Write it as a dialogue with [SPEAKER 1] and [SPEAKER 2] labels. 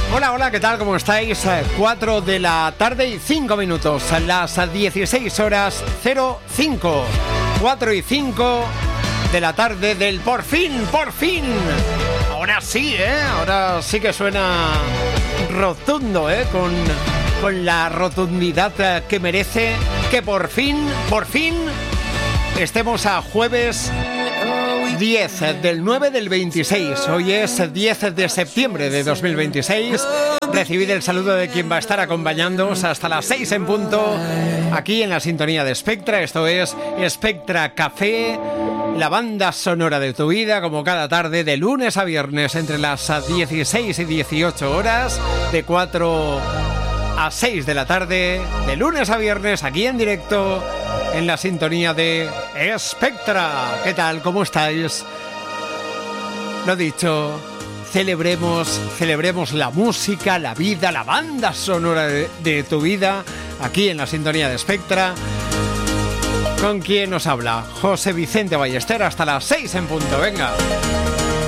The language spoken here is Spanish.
[SPEAKER 1] Hola, hola, ¿qué tal? ¿Cómo estáis? 4 de la tarde y 5 minutos, las 16 horas 05. 4 y 5 de la tarde del por fin, por fin. Ahora sí, ahora sí que suena rotundo, con la rotundidad que merece, que por fin estemos a jueves 10 del 9 del 26. Hoy es 10 de septiembre de 2026. Recibid el saludo de quien va a estar acompañándoos hasta las 6 en punto, aquí en la sintonía de Spectra. Esto es Spectra Café, la banda sonora de tu vida, como cada tarde, de lunes a viernes, entre las 16 y 18 horas, de 4 a 6 de la tarde, de lunes a viernes, aquí en directo, en la sintonía de Spectra. ¿Qué tal? ¿Cómo estáis? Lo dicho, celebremos la música, la vida, la banda sonora de tu vida, aquí en la sintonía de Spectra. ¿Con quién nos habla? José Vicente Ballester, hasta las 6 en punto. Venga.